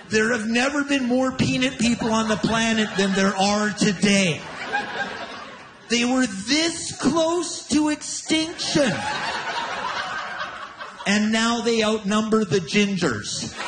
There have never been more peanut people on the planet than there are today. They were this close to extinction. And now they outnumber the gingers.